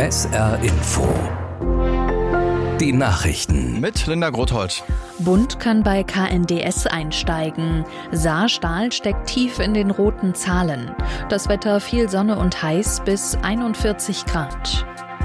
SR Info. Die Nachrichten. Mit Linda Grothold. Bund kann bei KNDS einsteigen. Saarstahl steckt tief in den roten Zahlen. Das Wetter viel Sonne und heiß bis 41 Grad.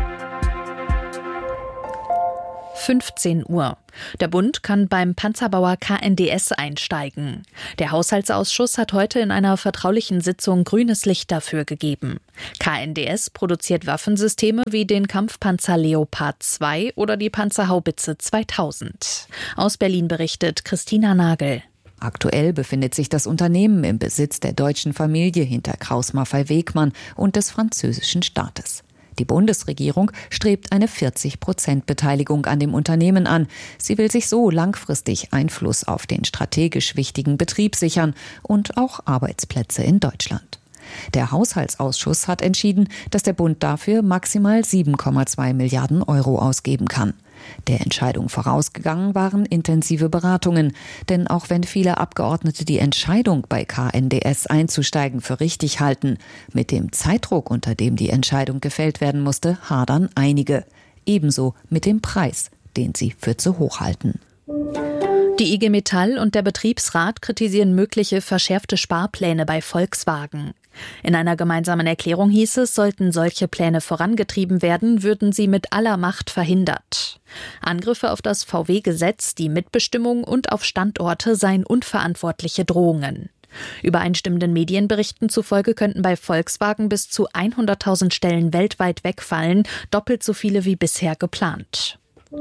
15 Uhr. Der Bund kann beim Panzerbauer KNDS einsteigen. Der Haushaltsausschuss hat heute in einer vertraulichen Sitzung grünes Licht dafür gegeben. KNDS produziert Waffensysteme wie den Kampfpanzer Leopard 2 oder die Panzerhaubitze 2000. Aus Berlin berichtet Christina Nagel. Aktuell befindet sich das Unternehmen im Besitz der deutschen Familie hinter Krauss-Maffei-Wegmann und des französischen Staates. Die Bundesregierung strebt eine 40% Beteiligung an dem Unternehmen an. Sie will sich so langfristig Einfluss auf den strategisch wichtigen Betrieb sichern und auch Arbeitsplätze in Deutschland. Der Haushaltsausschuss hat entschieden, dass der Bund dafür maximal 7,2 Milliarden Euro ausgeben kann. Der Entscheidung vorausgegangen waren intensive Beratungen. Denn auch wenn viele Abgeordnete die Entscheidung, bei KNDS einzusteigen, für richtig halten, mit dem Zeitdruck, unter dem die Entscheidung gefällt werden musste, hadern einige. Ebenso mit dem Preis, den sie für zu hoch halten. Die IG Metall und der Betriebsrat kritisieren mögliche verschärfte Sparpläne bei Volkswagen. In einer gemeinsamen Erklärung hieß es, sollten solche Pläne vorangetrieben werden, würden sie mit aller Macht verhindert. Angriffe auf das VW-Gesetz, die Mitbestimmung und auf Standorte seien unverantwortliche Drohungen. Übereinstimmenden Medienberichten zufolge könnten bei Volkswagen bis zu 100.000 Stellen weltweit wegfallen, doppelt so viele wie bisher geplant.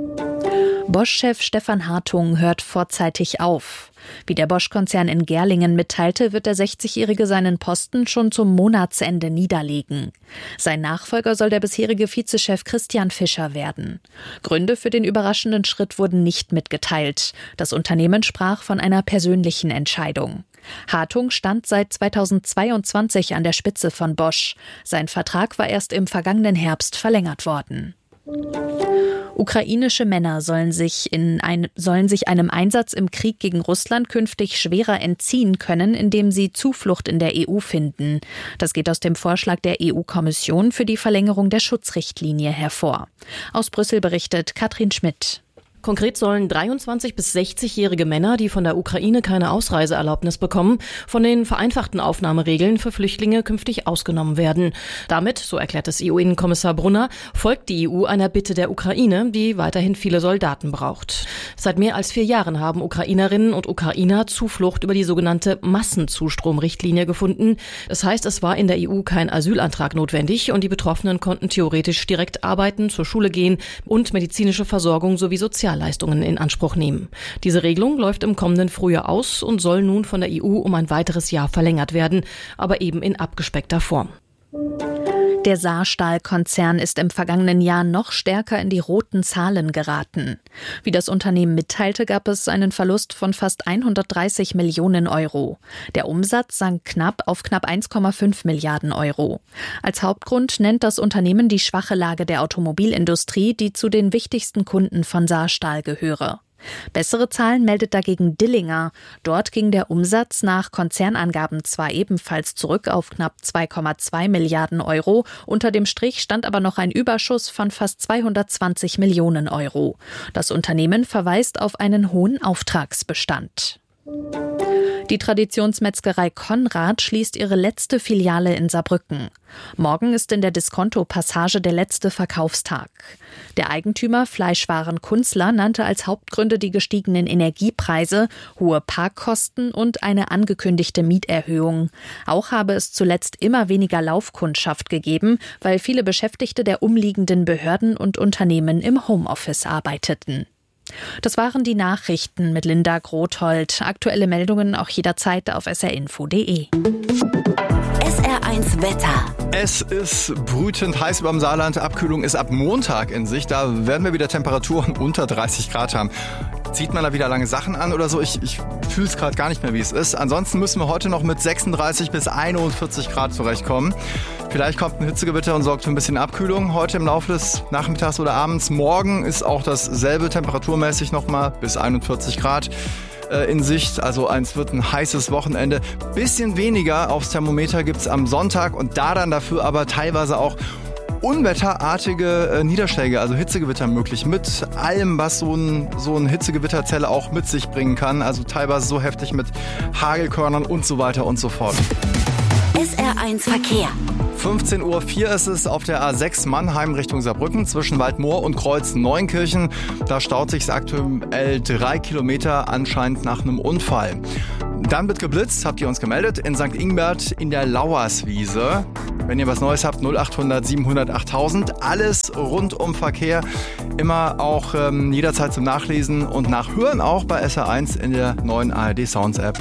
Bosch-Chef Stefan Hartung hört vorzeitig auf. Wie der Bosch-Konzern in Gerlingen mitteilte, wird der 60-Jährige seinen Posten schon zum Monatsende niederlegen. Sein Nachfolger soll der bisherige Vizechef Christian Fischer werden. Gründe für den überraschenden Schritt wurden nicht mitgeteilt. Das Unternehmen sprach von einer persönlichen Entscheidung. Hartung stand seit 2022 an der Spitze von Bosch. Sein Vertrag war erst im vergangenen Herbst verlängert worden. Ukrainische Männer sollen sich einem Einsatz im Krieg gegen Russland künftig schwerer entziehen können, indem sie Zuflucht in der EU finden. Das geht aus dem Vorschlag der EU-Kommission für die Verlängerung der Schutzrichtlinie hervor. Aus Brüssel berichtet Katrin Schmidt. Konkret sollen 23- bis 60-jährige Männer, die von der Ukraine keine Ausreiseerlaubnis bekommen, von den vereinfachten Aufnahmeregeln für Flüchtlinge künftig ausgenommen werden. Damit, so erklärt es EU-Innenkommissar Brunner, folgt die EU einer Bitte der Ukraine, die weiterhin viele Soldaten braucht. Seit mehr als 4 Jahren haben Ukrainerinnen und Ukrainer Zuflucht über die sogenannte Massenzustromrichtlinie gefunden. Das heißt, es war in der EU kein Asylantrag notwendig und die Betroffenen konnten theoretisch direkt arbeiten, zur Schule gehen und medizinische Versorgung sowie Sozialleistungen in Anspruch nehmen. Diese Regelung läuft im kommenden Frühjahr aus und soll nun von der EU um ein weiteres Jahr verlängert werden, aber eben in abgespeckter Form. Der Saarstahl-Konzern ist im vergangenen Jahr noch stärker in die roten Zahlen geraten. Wie das Unternehmen mitteilte, gab es einen Verlust von fast 130 Millionen Euro. Der Umsatz sank auf knapp 1,5 Milliarden Euro. Als Hauptgrund nennt das Unternehmen die schwache Lage der Automobilindustrie, die zu den wichtigsten Kunden von Saarstahl gehöre. Bessere Zahlen meldet dagegen Dillinger. Dort ging der Umsatz nach Konzernangaben zwar ebenfalls zurück auf knapp 2,2 Milliarden Euro, unter dem Strich stand aber noch ein Überschuss von fast 220 Millionen Euro. Das Unternehmen verweist auf einen hohen Auftragsbestand. Die Traditionsmetzgerei Konrad schließt ihre letzte Filiale in Saarbrücken. Morgen ist in der Diskonto-Passage der letzte Verkaufstag. Der Eigentümer Fleischwaren Kunzler nannte als Hauptgründe die gestiegenen Energiepreise, hohe Parkkosten und eine angekündigte Mieterhöhung. Auch habe es zuletzt immer weniger Laufkundschaft gegeben, weil viele Beschäftigte der umliegenden Behörden und Unternehmen im Homeoffice arbeiteten. Das waren die Nachrichten mit Linda Grothold. Aktuelle Meldungen auch jederzeit auf srinfo.de. SR1 Wetter. Es ist brütend heiß über dem Saarland. Abkühlung ist ab Montag in Sicht. Da werden wir wieder Temperaturen unter 30 Grad haben. Zieht man da wieder lange Sachen an oder so? Ich fühle es gerade gar nicht mehr, wie es ist. Ansonsten müssen wir heute noch mit 36 bis 41 Grad zurechtkommen. Vielleicht kommt ein Hitzegewitter und sorgt für ein bisschen Abkühlung heute im Laufe des Nachmittags oder Abends. Morgen ist auch dasselbe temperaturmäßig nochmal bis 41 Grad in Sicht. Also es wird ein heißes Wochenende. Bisschen weniger aufs Thermometer gibt's am Sonntag und da dann dafür aber teilweise auch unwetterartige Niederschläge, also Hitzegewitter möglich, mit allem, was so ein Hitzegewitterzelle auch mit sich bringen kann. Also teilweise so heftig mit Hagelkörnern und so weiter und so fort. SR1 Verkehr. 15:04 Uhr ist es auf der A6 Mannheim Richtung Saarbrücken zwischen Waldmoor und Kreuz-Neunkirchen. Da staut sich aktuell 3 Kilometer anscheinend nach einem Unfall. Dann wird geblitzt, habt ihr uns gemeldet, in St. Ingbert in der Lauerswiese. Wenn ihr was Neues habt, 0800 700 8000. Alles rund um Verkehr. Immer auch jederzeit zum Nachlesen und Nachhören auch bei SR1 in der neuen ARD Sounds App.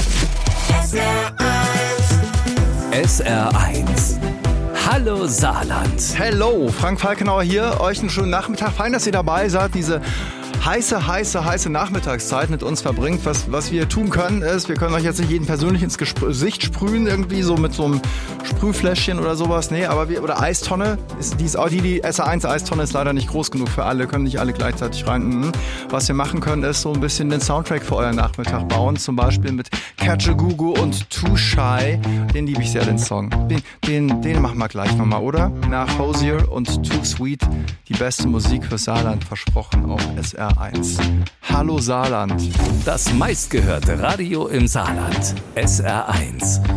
SR1. Hallo Saarland. Hello, Frank Falkenauer hier. Euch einen schönen Nachmittag. Fein, dass ihr dabei seid. Diese heiße Nachmittagszeit mit uns verbringt. Was wir tun können, ist, wir können euch jetzt nicht jeden persönlich ins Gesicht sprühen, irgendwie so mit so einem Sprühfläschchen oder sowas. Nee, aber oder Eistonne. Die SR1 Eistonne ist leider nicht groß genug für alle, können nicht alle gleichzeitig rein. Was wir machen können, ist so ein bisschen den Soundtrack für euren Nachmittag bauen. Zum Beispiel mit Kajagoogoo und Too Shy. Den liebe ich sehr, den Song. Den machen wir gleich nochmal, oder? Nach Hosier und Too Sweet. Die beste Musik für Saarland versprochen auf SR1. Hallo Saarland. Das meistgehörte Radio im Saarland. SR1.